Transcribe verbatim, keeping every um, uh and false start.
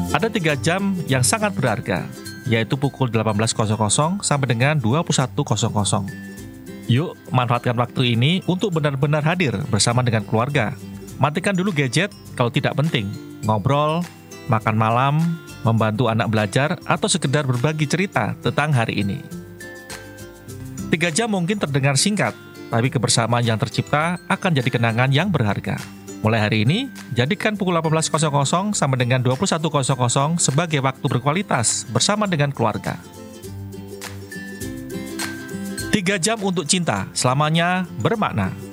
Ada tiga jam yang sangat berharga, yaitu pukul delapan belas sampai dengan dua puluh satu. Yuk, manfaatkan waktu ini untuk benar-benar hadir bersama dengan keluarga. Matikan dulu gadget kalau tidak penting. Ngobrol, makan malam, membantu anak belajar, atau sekedar berbagi cerita tentang hari ini. Tiga jam mungkin terdengar singkat, tapi kebersamaan yang tercipta akan jadi kenangan yang berharga. Mulai hari ini, jadikan pukul delapan belas sampai dengan dua puluh satu sebagai waktu berkualitas bersama dengan keluarga. Tiga jam untuk cinta, selamanya bermakna.